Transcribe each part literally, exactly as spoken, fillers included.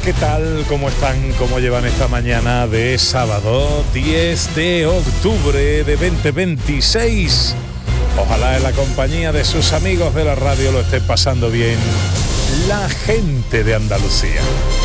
¿qué tal? ¿Cómo están? ¿Cómo llevan esta mañana de sábado diez de octubre de veinte veintiséis? Ojalá en la compañía de sus amigos de la radio lo esté pasando bien la gente de Andalucía.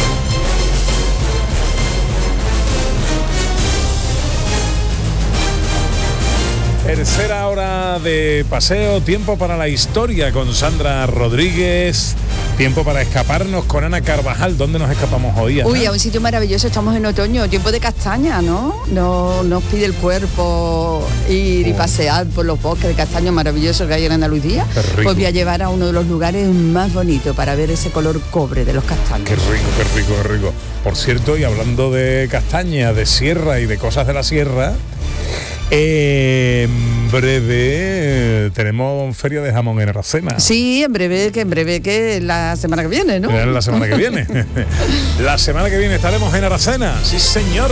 Tercera hora de paseo, tiempo para la historia con Sandra Rodríguez, tiempo para escaparnos con Ana Carvajal. ¿Dónde nos escapamos hoy, Ana? Uy, a un sitio maravilloso, estamos en otoño, tiempo de castaña, ¿no? No nos pide el cuerpo ir oh. y pasear por los bosques de castaño maravillosos que hay en Andalucía. Pues voy a llevar a uno de los lugares más bonitos para ver ese color cobre de los castaños. Qué rico, qué rico, qué rico. Por cierto, y hablando de castaña, de sierra y de cosas de la sierra, Eh, en breve tenemos feria de jamón en Aracena. Sí, en breve, que en breve que la semana que viene, ¿no? La semana que viene. La semana que viene estaremos en Aracena. Sí, señor.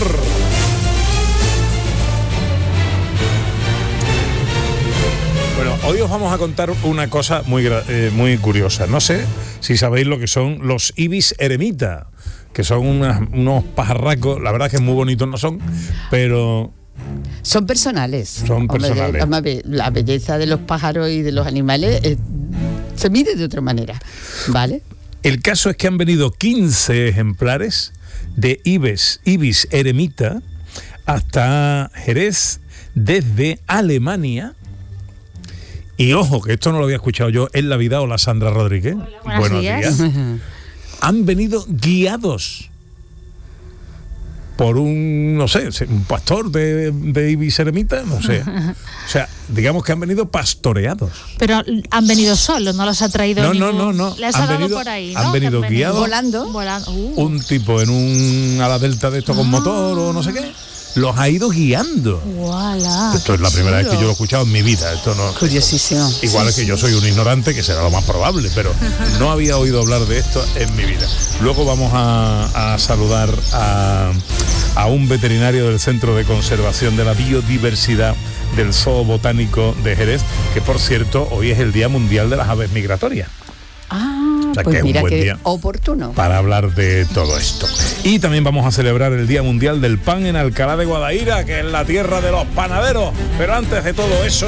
Bueno, hoy os vamos a contar una cosa muy, eh, muy curiosa. No sé si sabéis lo que son los ibis eremita, que son unas, unos pajarracos. La verdad es que muy bonitos no son, pero... Son personales. Son personales. Hombre, la belleza de los pájaros y de los animales eh, se mide de otra manera, ¿vale? El caso es que han venido quince ejemplares de ibis, ibis eremita hasta Jerez desde Alemania. Y ojo, que esto no lo había escuchado yo en la vida. Hola, Sandra Rodríguez. Hola, buenos días. días. Han venido guiados por un, no sé, un pastor de, de ibis eremita, no sé. O sea, digamos que han venido pastoreados. Pero han venido solos, no los ha traído no, ningún... No, no, no, Les han ha dado venido, por ahí, ¿no? Han venido han guiados. Volando. Volando. Uh. Un tipo en un ala delta de esto con ah. motor o no sé qué. Los ha ido guiando. Voilà, esto es la primera chulo. vez que yo lo he escuchado en mi vida. Esto no. Curiosísimo. Igual sí, es que sí. yo soy un ignorante, que será lo más probable, pero no había oído hablar de esto en mi vida. Luego vamos a, a saludar a, a un veterinario del Centro de Conservación de la Biodiversidad del Zoo Botánico de Jerez, que por cierto, hoy es el Día Mundial de las Aves Migratorias. Ah, o sea, pues que es mira un buen qué día oportuno para hablar de todo esto. Y también vamos a celebrar el Día Mundial del Pan en Alcalá de Guadaira, que es la tierra de los panaderos. Pero antes de todo eso,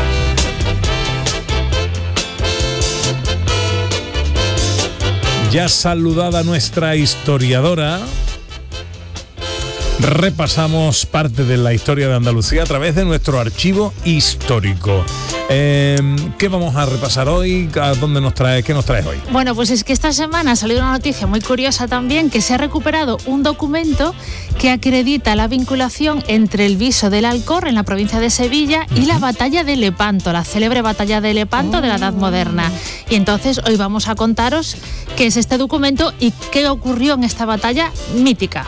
ya saludada nuestra historiadora, repasamos parte de la historia de Andalucía a través de nuestro archivo histórico. Eh, ¿Qué vamos a repasar hoy? ¿A dónde nos trae? ¿Qué nos traes hoy? Bueno, pues es que esta semana ha salido una noticia muy curiosa también, que se ha recuperado un documento que acredita la vinculación entre el viso del Alcor en la provincia de Sevilla y la batalla de Lepanto, la célebre batalla de Lepanto oh. de la Edad Moderna. Y entonces hoy vamos a contaros qué es este documento y qué ocurrió en esta batalla mítica.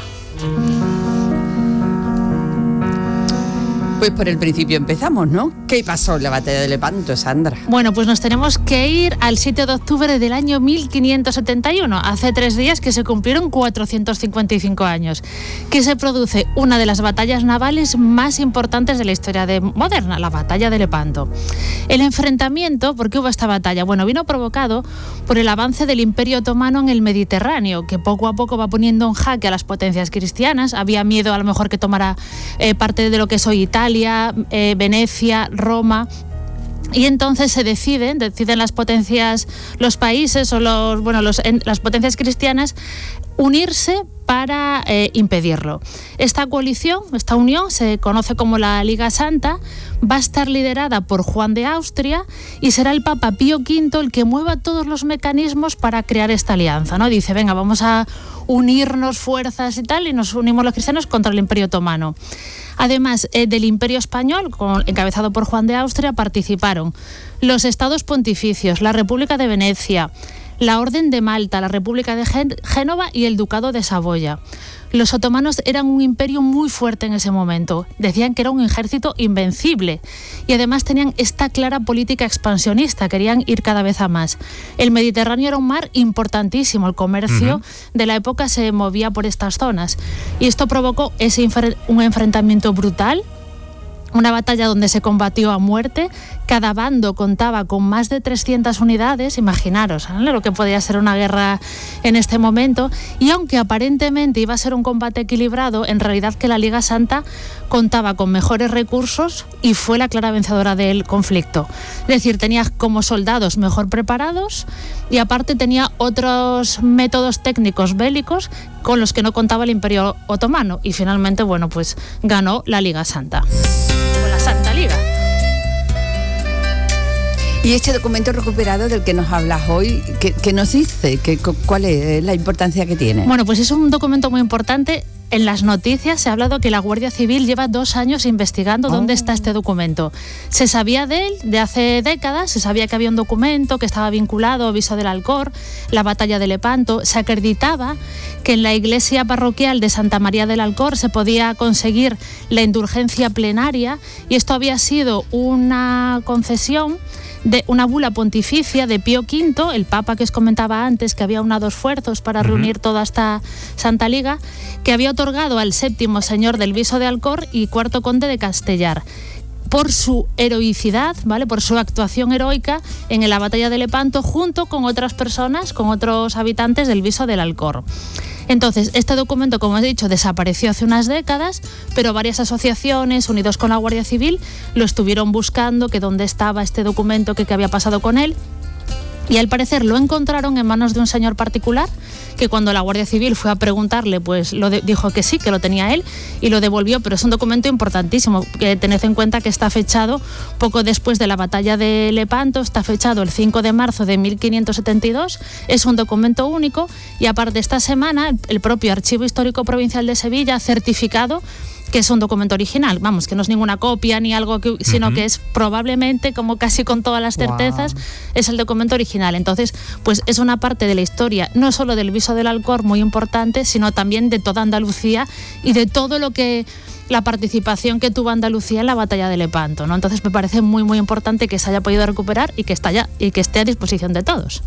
Pues por el principio empezamos, ¿no? ¿Qué pasó en la batalla de Lepanto, Sandra? Bueno, pues nos tenemos que ir al siete de octubre del año mil quinientos setenta y uno, hace tres días que se cumplieron cuatrocientos cincuenta y cinco años, que se produce una de las batallas navales más importantes de la historia de moderna, la batalla de Lepanto. El enfrentamiento, ¿por qué hubo esta batalla? Bueno, vino provocado por el avance del Imperio Otomano en el Mediterráneo, que poco a poco va poniendo en jaque a las potencias cristianas. Había miedo a lo mejor que tomara eh, parte de lo que es hoy Italia, Eh, Venecia, Roma. Y entonces se deciden, deciden las potencias, los países o los, bueno, los, en, las potencias cristianas unirse para eh, impedirlo. Esta coalición, esta unión, se conoce como la Liga Santa, va a estar liderada por Juan de Austria y será el Papa Pío quinto el que mueva todos los mecanismos para crear esta alianza, ¿no? Dice, venga, vamos a unirnos fuerzas y tal, y nos unimos los cristianos contra el Imperio Otomano. Además eh, del Imperio Español, con, encabezado por Juan de Austria, participaron los Estados Pontificios, la República de Venecia, la Orden de Malta, la República de Génova y el Ducado de Saboya. Los otomanos eran un imperio muy fuerte en ese momento. Decían que era un ejército invencible y además tenían esta clara política expansionista, querían ir cada vez a más. El Mediterráneo era un mar importantísimo, el comercio uh-huh. de la época se movía por estas zonas y esto provocó ese infer- un enfrentamiento brutal una batalla donde se combatió a muerte. Cada bando contaba con más de trescientas unidades, imaginaros, ¿eh? Lo que podía ser una guerra en este momento. Y aunque aparentemente iba a ser un combate equilibrado, en realidad que la Liga Santa contaba con mejores recursos y fue la clara vencedora del conflicto. Es decir, tenía como soldados mejor preparados y aparte tenía otros métodos técnicos bélicos con los que no contaba el Imperio Otomano. Y finalmente, bueno, pues ganó la Liga Santa. La Santa Liga. Y este documento recuperado del que nos hablas hoy, ¿qué, qué nos dice? ¿Qué, ¿Cuál es la importancia que tiene? Bueno, pues es un documento muy importante. En las noticias se ha hablado que la Guardia Civil lleva dos años investigando oh. dónde está este documento. Se sabía de él de hace décadas, se sabía que había un documento que estaba vinculado a Viso del Alcor, la batalla de Lepanto. Se acreditaba que en la iglesia parroquial de Santa María del Alcor se podía conseguir la indulgencia plenaria y esto había sido una concesión de una bula pontificia de Pío quinto, el papa que os comentaba antes, que había unado esfuerzos para reunir toda esta Santa Liga, que había otorgado al séptimo señor del Viso de Alcor y cuarto conde de Castellar por su heroicidad, ¿vale? Por su actuación heroica en la batalla de Lepanto junto con otras personas, con otros habitantes del Viso del Alcor. Entonces, este documento, como he dicho, desapareció hace unas décadas, pero varias asociaciones unidos con la Guardia Civil lo estuvieron buscando, que dónde estaba este documento, que qué había pasado con él. Y al parecer lo encontraron en manos de un señor particular que cuando la Guardia Civil fue a preguntarle, pues lo de, dijo que sí, que lo tenía él y lo devolvió, pero es un documento importantísimo. Que tened en cuenta que está fechado poco después de la batalla de Lepanto, está fechado el cinco de marzo de mil quinientos setenta y dos, es un documento único y aparte esta semana el propio Archivo Histórico Provincial de Sevilla ha certificado que es un documento original, vamos, que no es ninguna copia ni algo, que, sino uh-huh. que es probablemente, como casi con todas las certezas, wow. es el documento original. Entonces, pues es una parte de la historia, no solo del Viso del Alcor muy importante, sino también de toda Andalucía y de todo lo que la participación que tuvo Andalucía en la batalla de Lepanto, ¿no? Entonces me parece muy muy importante que se haya podido recuperar y que está ya, y que esté a disposición de todos.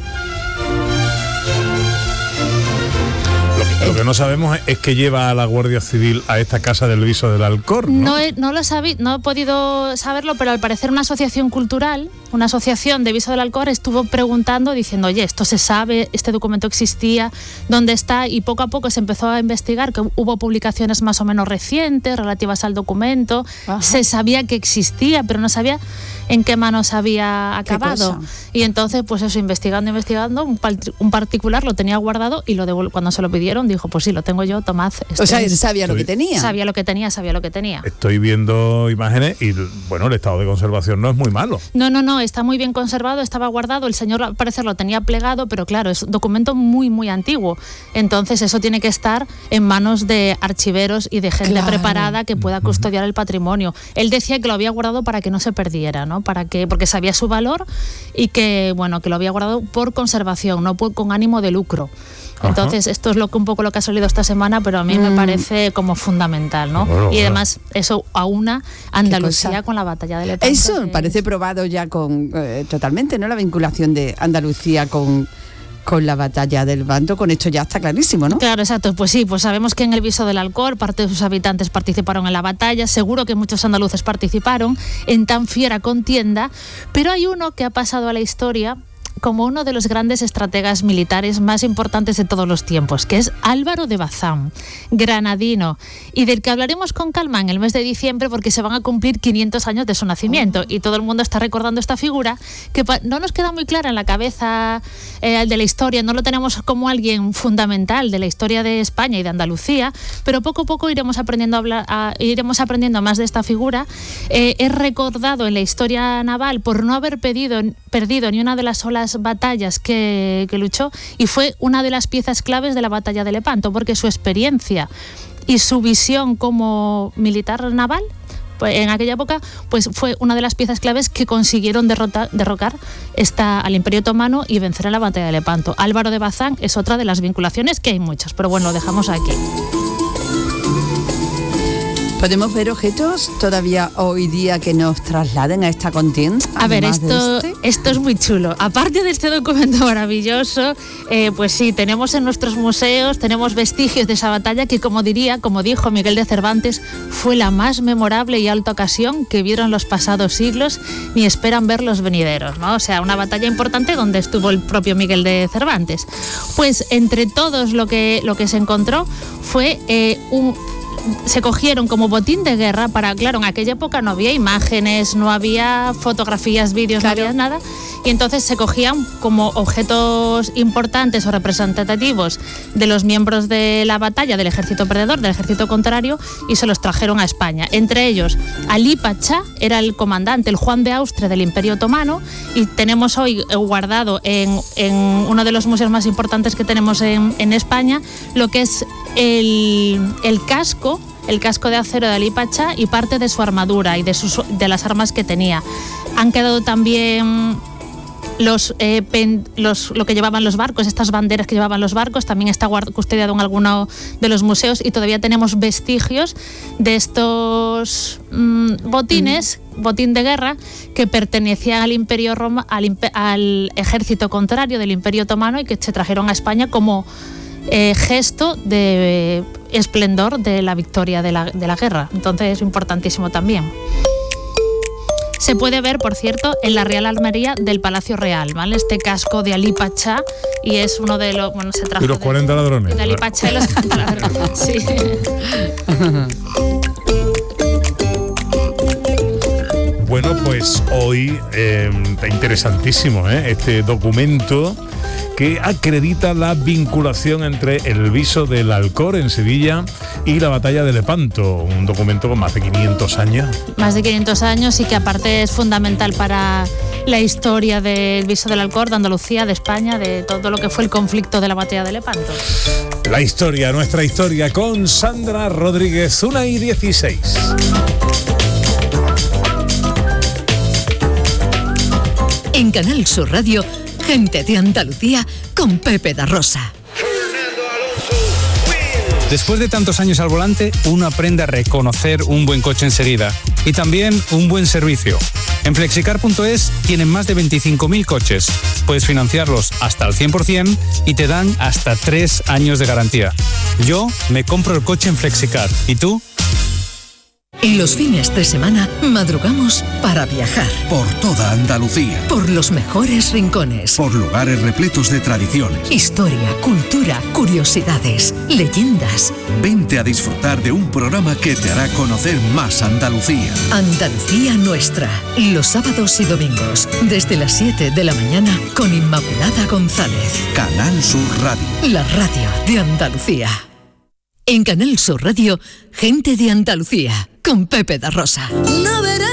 Lo que no sabemos es que lleva a la Guardia Civil a esta casa del Viso del Alcor, ¿no? No he, no lo sabí, no he podido saberlo, pero al parecer una asociación cultural, una asociación de Viso del Alcor estuvo preguntando, diciendo, oye, esto se sabe, este documento existía, ¿dónde está? Y poco a poco se empezó a investigar, que hubo publicaciones más o menos recientes relativas al documento. Ajá. Se sabía que existía, pero no sabía en qué manos había acabado. Y entonces, pues eso, investigando, investigando, un, un particular lo tenía guardado y lo devol- cuando se lo pidieron dijo, pues sí, lo tengo yo, tomad. Este. O sea, él sabía Estoy, lo que tenía. Sabía lo que tenía, sabía lo que tenía. Estoy viendo imágenes y, bueno, el estado de conservación no es muy malo. No, no, no, está muy bien conservado, estaba guardado, el señor al parecer lo tenía plegado, pero claro, es un documento muy, muy antiguo. Entonces eso tiene que estar en manos de archiveros y de gente claro. preparada que pueda custodiar el patrimonio. Él decía que lo había guardado para que no se perdiera, ¿no? Para que, porque sabía su valor y que, bueno, que lo había guardado por conservación, no por, con ánimo de lucro. Entonces, Ajá. esto es lo que un poco lo que ha salido esta semana, pero a mí mm. me parece como fundamental, ¿no? Bueno, y además, bueno. eso aúna Andalucía con la batalla de Lepanto. Eso me parece probado ya con eh, totalmente, ¿no? La vinculación de Andalucía con... con la batalla del Lepanto, con esto ya está clarísimo, ¿no? Claro, exacto, pues sí, pues sabemos que en el Viso del Alcor parte de sus habitantes participaron en la batalla, seguro que muchos andaluces participaron en tan fiera contienda, pero hay uno que ha pasado a la historia como uno de los grandes estrategas militares más importantes de todos los tiempos, que es Álvaro de Bazán, granadino, y del que hablaremos con calma en el mes de diciembre porque se van a cumplir quinientos años de su nacimiento, oh. y todo el mundo está recordando esta figura que no nos queda muy clara en la cabeza eh, de la historia, no lo tenemos como alguien fundamental de la historia de España y de Andalucía, pero poco a poco iremos aprendiendo a hablar, a, iremos aprendiendo más de esta figura. Eh, es recordado en la historia naval por no haber pedido, perdido ni una de las olas batallas que, que luchó, y fue una de las piezas claves de la batalla de Lepanto, porque su experiencia y su visión como militar naval pues, en aquella época pues fue una de las piezas claves que consiguieron derrotar, derrocar esta, al Imperio Otomano y vencer en la batalla de Lepanto. Álvaro de Bazán es otra de las vinculaciones, que hay muchas, pero bueno, lo dejamos aquí. ¿Podemos ver objetos todavía hoy día que nos trasladen a esta contienda? A ver, esto, este? esto es muy chulo. Aparte de este documento maravilloso, eh, pues sí, tenemos en nuestros museos, tenemos vestigios de esa batalla que, como diría, como dijo Miguel de Cervantes, fue la más memorable y alta ocasión que vieron los pasados siglos ni esperan ver los venideros, ¿no? O sea, una batalla importante donde estuvo el propio Miguel de Cervantes. Pues entre todos lo que, lo que se encontró fue eh, un... se cogieron como botín de guerra para, claro, en aquella época no había imágenes, no había fotografías, vídeos, claro. No había nada, y entonces se cogían como objetos importantes o representativos de los miembros de la batalla del ejército perdedor, del ejército contrario, y se los trajeron a España. Entre ellos, Ali Pachá era el comandante, el Juan de Austria del Imperio Otomano, y tenemos hoy guardado en, en uno de los museos más importantes que tenemos en, en España, lo que es el, el casco el casco de acero de Ali Pachá y parte de su armadura y de, sus, de las armas que tenía. Han quedado también los, eh, pen, los lo que llevaban los barcos, estas banderas que llevaban los barcos, también está guard, custodiado en alguno de los museos, y todavía tenemos vestigios de estos mmm, botines, mm. botín de guerra, que pertenecían al Imperio Roma, al, imper, al ejército contrario del Imperio Otomano, y que se trajeron a España como Eh, gesto de eh, esplendor de la victoria de la, de la guerra. Entonces es importantísimo también. Se puede ver, por cierto, en la Real Armería del Palacio Real, ¿vale? Este casco de Ali Pachá, y es uno de los... Bueno, se trajo y los cuarenta de, ladrones. De Ali Pachá y los cuarenta ladrones, sí. Bueno, pues hoy eh, está interesantísimo ¿eh? este documento que acredita la vinculación entre el viso del Alcor en Sevilla y la batalla de Lepanto, un documento con más de quinientos años. Más de quinientos años, y que aparte es fundamental para la historia del viso del Alcor, de Andalucía, de España, de todo lo que fue el conflicto de la batalla de Lepanto. La historia, nuestra historia, con Sandra Rodríguez, una y dieciséis. En Canal Sur Radio, Gente de Andalucía con Pepe da Rosa. Después de tantos años al volante, uno aprende a reconocer un buen coche enseguida y también un buen servicio. En flexicar punto es tienen más de veinticinco mil coches. Puedes financiarlos hasta al cien por ciento y te dan hasta tres años de garantía. Yo me compro el coche en Flexicar. ¿Y tú? Y los fines de semana madrugamos para viajar. Por toda Andalucía. Por los mejores rincones. Por lugares repletos de tradiciones. Historia, cultura, curiosidades, leyendas. Vente a disfrutar de un programa que te hará conocer más Andalucía. Andalucía Nuestra. Los sábados y domingos, desde las siete de la mañana, con Inmaculada González. Canal Sur Radio. La radio de Andalucía. En Canal Sur Radio, Gente de Andalucía, con Pepe da Rosa. No verás